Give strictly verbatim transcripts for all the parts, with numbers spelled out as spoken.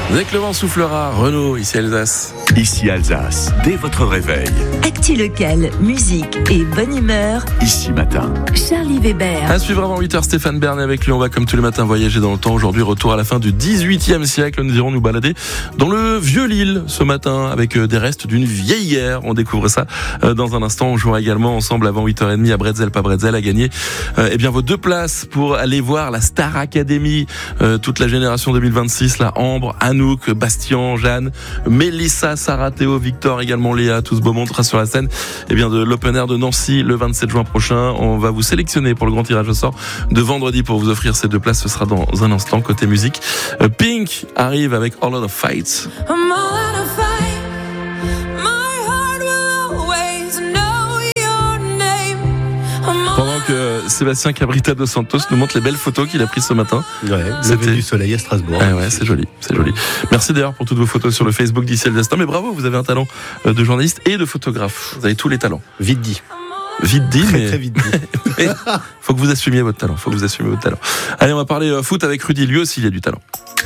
Dès que le vent soufflera, Renaud, ici Alsace. Ici Alsace, dès votre réveil. Actu locale, musique et bonne humeur. Ici matin. Charlie Weber. À suivre avant huit heures, Stéphane Bern avec lui. On va comme tous les matins voyager dans le temps. Aujourd'hui, retour à la fin du dix-huitième siècle. Nous irons nous balader dans le vieux Lille ce matin avec des restes d'une vieille guerre. On découvre ça dans un instant. On jouera également ensemble avant huit heures trente à Bretzel, pas Bretzel, à gagner euh, eh bien vos deux places pour aller voir la Star Academy. Euh, toute la génération deux mille vingt-six, là, Ambre, Anouk, Bastien, Jeanne, Mélissa, Sarah, Théo, Victor, également Léa, tous beau monde sera sur la scène eh bien de l'Open Air de Nancy le vingt-sept juin prochain. On va vous sélectionner pour le grand tirage au sort de vendredi pour vous offrir ces deux places. Ce sera dans un instant. Côté musique, euh, Pink arrive avec All Out of Fight. Pendant que Sébastien Cabrita dos Santos nous montre les belles photos qu'il a prises ce matin. Ouais, c'était du soleil à Strasbourg. Ah ouais, c'est joli, c'est joli. Merci d'ailleurs pour toutes vos photos sur le Facebook d'Ici Alsace. Mais bravo, vous avez un talent de journaliste et de photographe. Vous avez tous les talents. Vite dit. Vite dit, très, mais très vite dit. mais faut que vous assumiez votre talent. Faut que vous assumiez votre talent. Allez, on va parler foot avec Rudy. Lui aussi, il a du talent.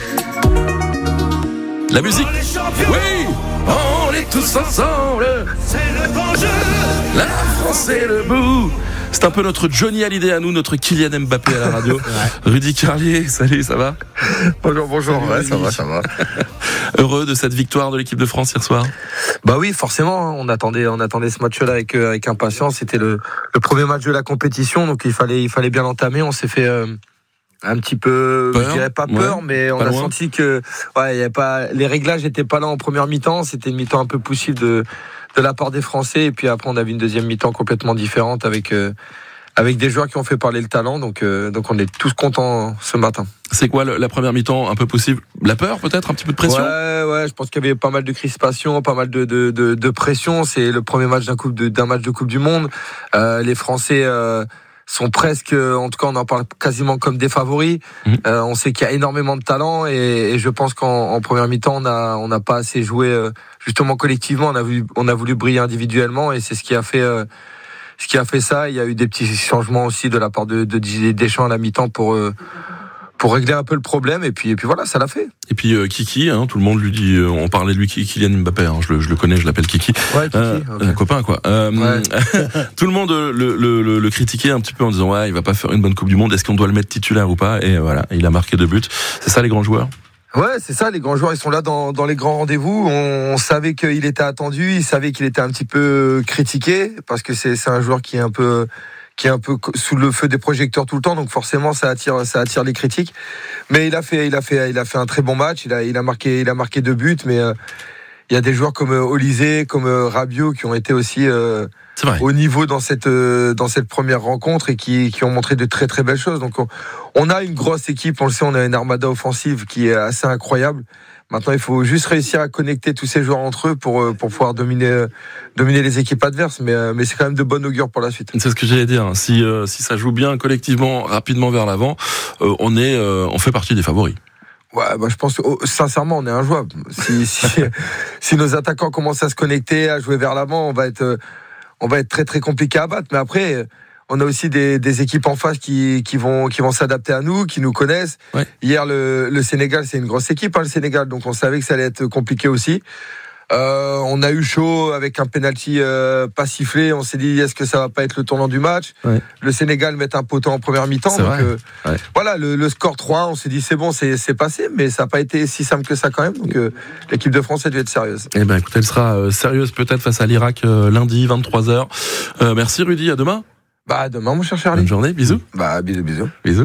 La musique. Oui, on est tous ensemble. C'est le bon jeu. La France est debout. C'est un peu notre Johnny Hallyday à nous, notre Kylian Mbappé à la radio. Ouais. Rudy Carlier, salut, ça va? Bonjour, bonjour, salut, ouais, ça va, ça va. Heureux de cette victoire de l'équipe de France hier soir? Bah oui, forcément, on attendait, on attendait ce match-là avec, euh, avec impatience. C'était le, le premier match de la compétition, donc il fallait, il fallait bien l'entamer. On s'est fait euh, un petit peu, peur, je dirais pas peur, ouais, mais on a loin. senti que ouais, y avait pas, les réglages n'étaient pas là en première mi-temps. C'était une mi-temps un peu poussive de de la part des Français, et puis après on avait une deuxième mi-temps complètement différente avec euh, avec des joueurs qui ont fait parler le talent, donc euh, donc on est tous contents ce matin. C'est quoi le, la première mi-temps un peu possible? La peur peut-être, un petit peu de pression? Ouais, ouais, je pense qu'il y avait pas mal de crispation, pas mal de de de, de pression. C'est le premier match d'un coupe de, d'un match de Coupe du Monde. Euh, les Français euh, sont presque, en tout cas on en parle quasiment comme des favoris. Mmh. Euh, on sait qu'il y a énormément de talent, et, et je pense qu'en en première mi-temps on a on n'a pas assez joué euh, justement collectivement. On a voulu on a voulu briller individuellement, et c'est ce qui a fait euh, ce qui a fait ça. Il y a eu des petits changements aussi de la part de, de Didier Deschamps à la mi-temps pour euh, pour régler un peu le problème, et puis et puis voilà, ça l'a fait. Et puis euh, Kiki, hein, tout le monde lui dit, euh, on parlait de lui, Kylian Mbappé, hein, je, le, je le connais, je l'appelle Kiki, ouais, Kiki euh, okay. un copain quoi. Euh, ouais. Tout le monde le, le, le, le critiquait un petit peu en disant ouais, il va pas faire une bonne Coupe du Monde, est-ce qu'on doit le mettre titulaire ou pas? Et voilà, il a marqué deux buts. C'est ça les grands joueurs. Ouais, c'est ça, les grands joueurs, ils sont là dans, dans les grands rendez-vous. On, on savait qu'il était attendu, il savait qu'il était un petit peu critiqué, parce que c'est, c'est un joueur qui est un peu, qui est un peu sous le feu des projecteurs tout le temps, donc forcément ça attire, ça attire les critiques. Mais il a fait, il a fait, il a fait un très bon match. Il a, il a marqué, il a marqué deux buts. Mais euh, il y a des joueurs comme Olysée, comme Rabiot qui ont été aussi euh, au niveau dans cette, euh, dans cette première rencontre, et qui, qui ont montré de très très belles choses. Donc on, on a une grosse équipe, on le sait, on a une armada offensive qui est assez incroyable. Maintenant, il faut juste réussir à connecter tous ces joueurs entre eux pour, pour pouvoir dominer, dominer les équipes adverses. Mais, mais c'est quand même de bon augure pour la suite. C'est ce que j'allais dire. Si, euh, si ça joue bien collectivement, rapidement vers l'avant, euh, on, est, euh, on fait partie des favoris. Ouais, bah, je pense que, oh, sincèrement, on est injouable. Si, si, si nos attaquants commencent à se connecter, à jouer vers l'avant, on va être, euh, on va être très très compliqué à battre. Mais après, on a aussi des, des équipes en face qui, qui vont, qui vont s'adapter à nous, qui nous connaissent. Ouais. Hier, le, le Sénégal, c'est une grosse équipe, hein, le Sénégal. Donc, on savait que ça allait être compliqué aussi. Euh, on a eu chaud avec un penalty euh, pas sifflé. On s'est dit, est-ce que ça va pas être le tournant du match? Ouais. Le Sénégal met un poteau en première mi-temps. C'est donc, euh, ouais. Voilà, le, le score trois, on s'est dit, c'est bon, c'est, c'est passé. Mais ça n'a pas été si simple que ça quand même. Donc, euh, l'équipe de France a dû être sérieuse. Eh ben, écoute, elle sera euh, sérieuse peut-être face à l'Irak euh, lundi, vingt-trois heures. Euh, merci Rudy, à demain. Bah, demain, mon cher Charlie. Bonne journée, bisous. Bah, bisous, bisous. Bisous.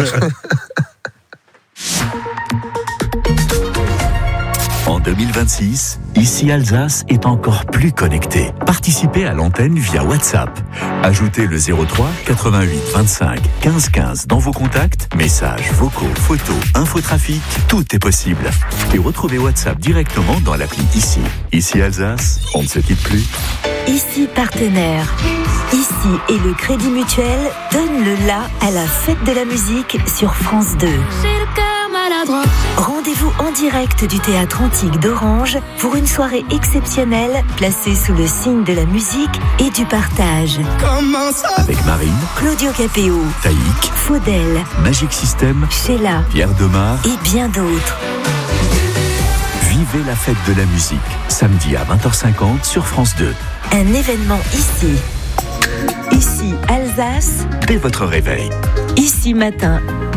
En deux mille vingt-six, Ici Alsace est encore plus connecté. Participez à l'antenne via WhatsApp. Ajoutez le zéro trois quatre-vingt-huit vingt-cinq quinze quinze dans vos contacts, messages, vocaux, photos, infotrafic, tout est possible. Et retrouvez WhatsApp directement dans l'appli Ici. Ici Alsace, on ne se quitte plus. Ici partenaire. Ici et le Crédit Mutuel donne le la à la fête de la musique sur France deux. J'ai le cœur maladroit. Rendez-vous en direct du Théâtre Antique d'Orange pour une soirée exceptionnelle placée sous le signe de la musique et du partage. Comment ça? Avec Marine, Claudio Capéo, Taïk, Faudel, Magic System, Sheila, Pierre Demar et bien d'autres. Vivez la fête de la musique, samedi à vingt heures cinquante sur France deux. Un événement ici. Ici, Alsace. Dès votre réveil. Ici matin.